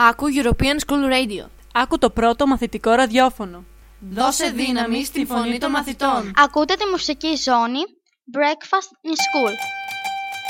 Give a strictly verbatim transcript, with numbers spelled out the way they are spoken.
Άκου European School Radio. Άκου το πρώτο μαθητικό ραδιόφωνο. Δώσε δύναμη στη φωνή των μαθητών. Ακούτε τη μουσική ζώνη Breakfast in School.